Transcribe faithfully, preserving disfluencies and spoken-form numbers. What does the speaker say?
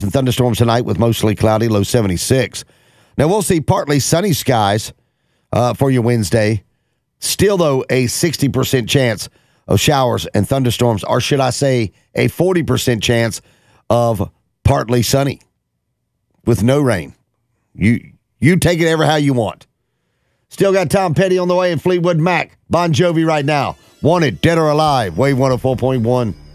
and thunderstorms tonight with mostly cloudy, low seventy-six. Now, we'll see partly sunny skies uh, for your Wednesday. Still, though, a sixty percent chance of showers and thunderstorms, or should I say a forty percent chance of partly sunny with no rain. You you take it ever how you want. Still got Tom Petty on the way and Fleetwood Mac. Bon Jovi right now. Wanted, Dead or Alive. Wave one oh four point one.